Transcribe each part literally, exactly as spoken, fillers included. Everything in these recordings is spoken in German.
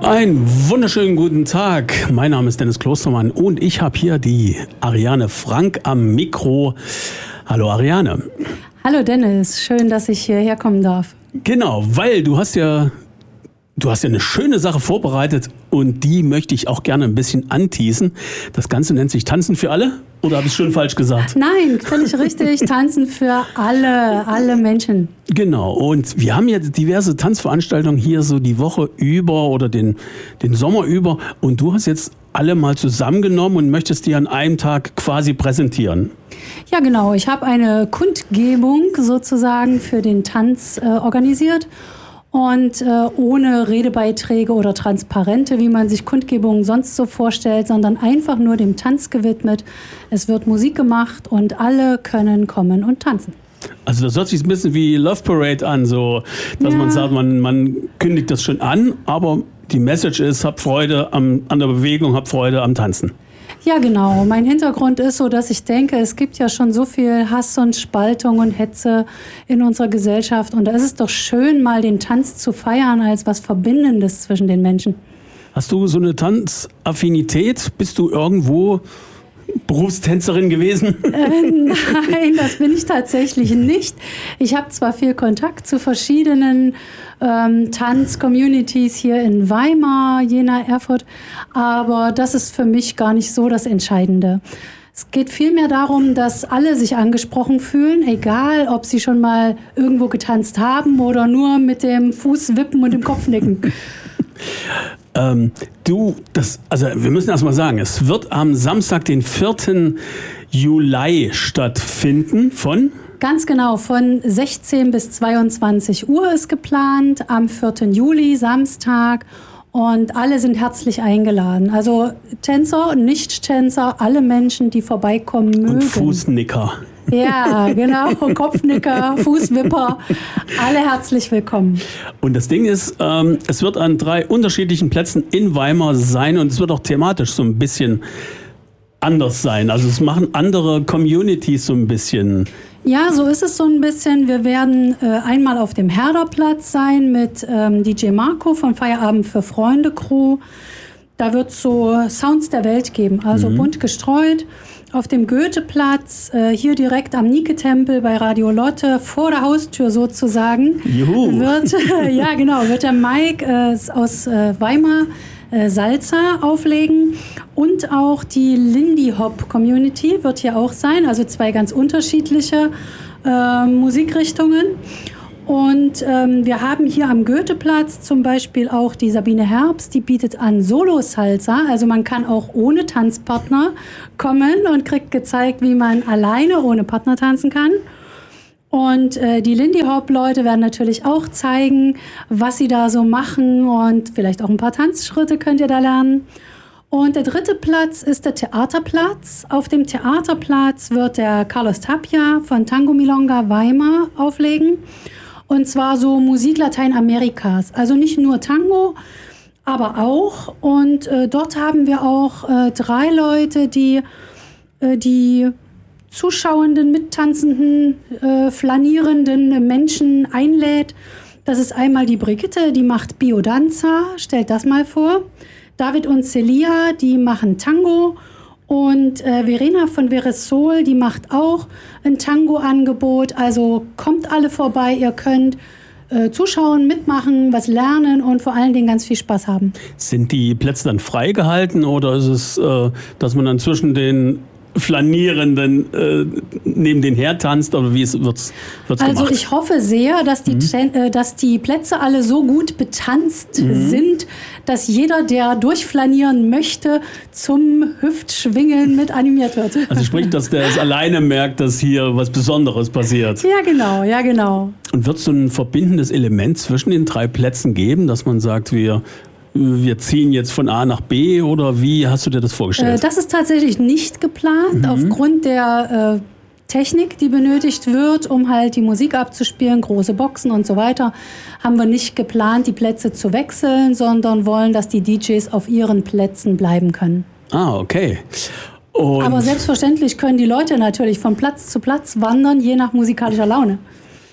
Einen wunderschönen guten Tag. Mein Name ist Dennis Klostermann und ich habe hier die Ariane Frank am Mikro. Hallo Ariane. Hallo Dennis, schön, dass ich hierher kommen darf. Genau, weil du hast ja, du hast ja eine schöne Sache vorbereitet und die möchte ich auch gerne ein bisschen anteasen. Das Ganze nennt sich Tanzen für alle? Oder habe ich es schon falsch gesagt? Nein, völlig richtig. Tanzen für alle, alle Menschen. Genau. Und wir haben ja diverse Tanzveranstaltungen hier so die Woche über oder den, den Sommer über. Und du hast jetzt alle mal zusammengenommen und möchtest die an einem Tag quasi präsentieren. Ja, genau. Ich habe eine Kundgebung sozusagen für den Tanz äh, organisiert. Und äh, ohne Redebeiträge oder Transparente, wie man sich Kundgebungen sonst so vorstellt, sondern einfach nur dem Tanz gewidmet. Es wird Musik gemacht und alle können kommen und tanzen. Also das hört sich ein bisschen wie Love Parade an, so dass ja. man sagt, man, man kündigt das schon an, aber die Message ist, habt Freude am, an der Bewegung, habt Freude am Tanzen. Ja, genau. Mein Hintergrund ist so, dass ich denke, es gibt ja schon so viel Hass und Spaltung und Hetze in unserer Gesellschaft. Und da ist es doch schön, mal den Tanz zu feiern als was Verbindendes zwischen den Menschen. Hast du so eine Tanzaffinität? Bist du irgendwo Berufstänzerin gewesen? Äh, nein, das bin ich tatsächlich nicht. Ich habe zwar viel Kontakt zu verschiedenen ähm, Tanz-Communities hier in Weimar, Jena, Erfurt, aber das ist für mich gar nicht so das Entscheidende. Es geht vielmehr darum, dass alle sich angesprochen fühlen, egal ob sie schon mal irgendwo getanzt haben oder nur mit dem Fuß wippen und dem Kopf nicken. Ähm, du, das, also wir müssen erst mal sagen, es wird am Samstag, den vierten Juli stattfinden von? Ganz genau, von sechzehn bis zweiundzwanzig Uhr ist geplant, am vierten Juli, Samstag. Und alle sind herzlich eingeladen. Also Tänzer und Nicht-Tänzer, alle Menschen, die vorbeikommen mögen. Und Fußnicker. Ja, genau. Kopfnicker, Fußwipper, alle herzlich willkommen. Und das Ding ist, ähm, es wird an drei unterschiedlichen Plätzen in Weimar sein und es wird auch thematisch so ein bisschen anders sein. Also es machen andere Communities so ein bisschen. Ja, so ist es so ein bisschen. Wir werden äh, einmal auf dem Herderplatz sein mit ähm, D J Marco von Feierabend für Freunde Crew. Da wird es so Sounds der Welt geben, also mhm. bunt gestreut. Auf dem Goetheplatz, äh, hier direkt am Nike-Tempel bei Radio Lotte, vor der Haustür sozusagen, Juhu. wird, äh, ja, genau, wird der Mike äh, aus äh, Weimar äh, Salsa auflegen und auch die Lindy Hop Community wird hier auch sein, also zwei ganz unterschiedliche äh, Musikrichtungen. Und ähm, wir haben hier am Goetheplatz zum Beispiel auch die Sabine Herbst, die bietet an Solo-Salsa. Also man kann auch ohne Tanzpartner kommen und kriegt gezeigt, wie man alleine ohne Partner tanzen kann. Und äh, die Lindy Hop-Leute werden natürlich auch zeigen, was sie da so machen und vielleicht auch ein paar Tanzschritte könnt ihr da lernen. Und der dritte Platz ist der Theaterplatz. Auf dem Theaterplatz wird der Carlos Tapia von Tango Milonga Weimar auflegen. Und zwar so Musik Lateinamerikas. Also nicht nur Tango, aber auch. Und äh, dort haben wir auch äh, drei Leute, die äh, die zuschauenden, mittanzenden, äh, flanierenden Menschen einlädt. Das ist einmal die Brigitte, die macht Biodanza. Stellt das mal vor. David und Celia, die machen Tango. Und äh, Verena von Veresol, die macht auch ein Tango-Angebot. Also kommt alle vorbei, ihr könnt äh, zuschauen, mitmachen, was lernen und vor allen Dingen ganz viel Spaß haben. Sind die Plätze dann freigehalten oder ist es, äh, dass man dann zwischen den Flanierenden äh, neben den her tanzt, oder wie wird's, wird's gemacht? Also ich hoffe sehr, dass die, mhm. äh, dass die Plätze alle so gut betanzt mhm. sind, dass jeder, der durchflanieren möchte, zum Hüftschwingen mit animiert wird. Also sprich, dass der es alleine merkt, dass hier was Besonderes passiert. Ja, genau, ja, genau. Und wird es so ein verbindendes Element zwischen den drei Plätzen geben, dass man sagt, wir wir ziehen jetzt von A nach B, oder wie hast du dir das vorgestellt? Äh, das ist tatsächlich nicht geplant, mhm. aufgrund der äh, Technik, die benötigt wird, um halt die Musik abzuspielen, große Boxen und so weiter, haben wir nicht geplant, die Plätze zu wechseln, sondern wollen, dass die D Js auf ihren Plätzen bleiben können. Ah, okay. Und aber selbstverständlich können die Leute natürlich von Platz zu Platz wandern, je nach musikalischer Laune.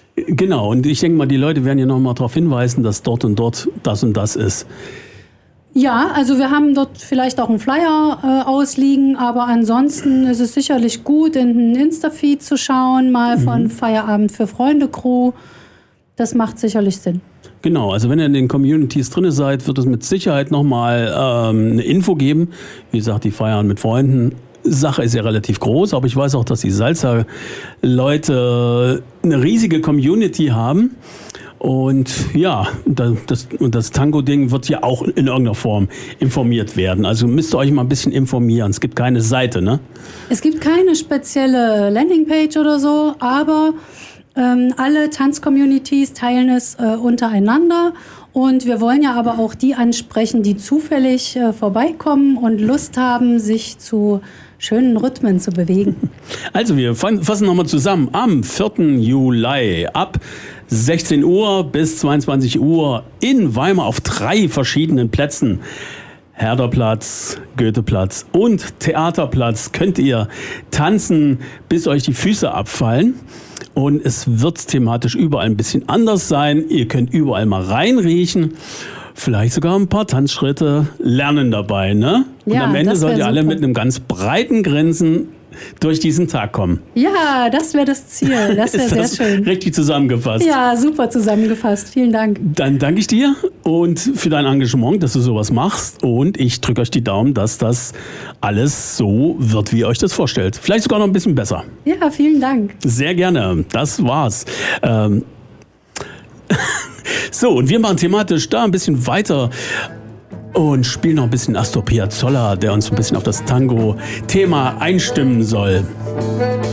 Genau, und ich denke mal, die Leute werden ja noch mal darauf hinweisen, dass dort und dort das und das ist. Ja, also wir haben dort vielleicht auch einen Flyer äh, ausliegen, aber ansonsten ist es sicherlich gut, in den Insta-Feed zu schauen, mal von mhm. Feierabend für Freunde Crew. Das macht sicherlich Sinn. Genau, also wenn ihr in den Communities drin seid, wird es mit Sicherheit nochmal ähm, eine Info geben. Wie gesagt, die Feiern mit Freunden. Sache ist ja relativ groß, aber ich weiß auch, dass die Salsa-Leute eine riesige Community haben. Und ja, das, und das Tango-Ding wird ja auch in irgendeiner Form informiert werden. Also müsst ihr euch mal ein bisschen informieren. Es gibt keine Seite, ne? Es gibt keine spezielle Landingpage oder so, aber ähm, alle Tanz-Communities teilen es äh, untereinander. Und wir wollen ja aber auch die ansprechen, die zufällig äh, vorbeikommen und Lust haben, sich zu schönen Rhythmen zu bewegen. Also wir fassen nochmal zusammen. Am vierten Juli ab sechzehn Uhr bis zweiundzwanzig Uhr in Weimar auf drei verschiedenen Plätzen. Herderplatz, Goetheplatz und Theaterplatz könnt ihr tanzen, bis euch die Füße abfallen. Und es wird thematisch überall ein bisschen anders sein. Ihr könnt überall mal reinriechen. Vielleicht sogar ein paar Tanzschritte lernen dabei, ne? Und ja, am Ende sollt ihr alle super. mit einem ganz breiten Grinsen durch diesen Tag kommen. Ja, das wäre das Ziel. Das wäre sehr schön. Richtig zusammengefasst. Ja, super zusammengefasst. Vielen Dank. Dann danke ich dir und für dein Engagement, dass du sowas machst. Und ich drücke euch die Daumen, dass das alles so wird, wie ihr euch das vorstellt. Vielleicht sogar noch ein bisschen besser. Ja, vielen Dank. Sehr gerne. Das war's. Ähm so, und wir machen thematisch da ein bisschen weiter und spielen noch ein bisschen Astor Piazzolla, der uns ein bisschen auf das Tango-Thema einstimmen soll.